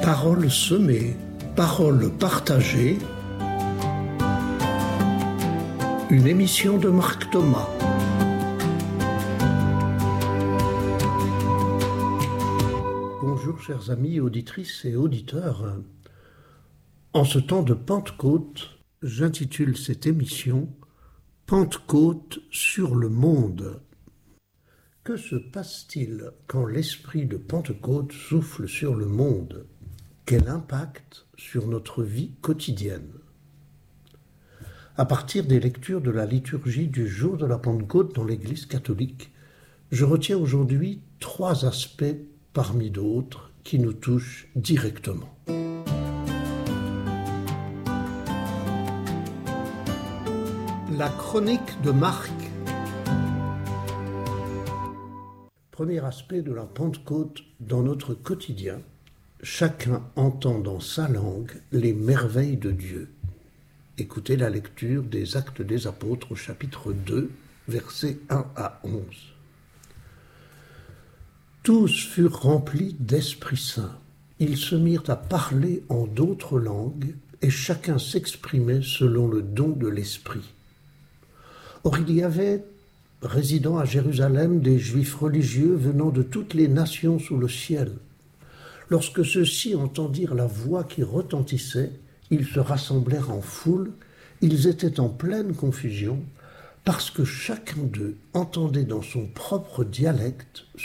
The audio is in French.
Paroles semées, paroles partagées. Une émission de Marc Thomas. Bonjour chers amis, auditrices et auditeurs. En ce temps de Pentecôte, j'intitule cette émission « Pentecôte sur le monde ». Que se passe-t-il quand l'esprit de Pentecôte souffle sur le monde ? Quel impact sur notre vie quotidienne ? À partir des lectures de la liturgie du jour de la Pentecôte dans l'Église catholique, je retiens aujourd'hui 3 aspects parmi d'autres qui nous touchent directement. La chronique de Marc. Premier aspect de la Pentecôte dans notre quotidien, chacun entend dans sa langue les merveilles de Dieu. Écoutez la lecture des Actes des Apôtres au chapitre 2, versets 1 à 11. Tous furent remplis d'Esprit Saint. Ils se mirent à parler en d'autres langues et chacun s'exprimait selon le don de l'Esprit. Or il y avait résidant à Jérusalem des Juifs religieux venant de toutes les nations sous le ciel. Lorsque ceux-ci entendirent la voix qui retentissait, ils se rassemblèrent en foule, ils étaient en pleine confusion, parce que chacun d'eux entendait dans son propre dialecte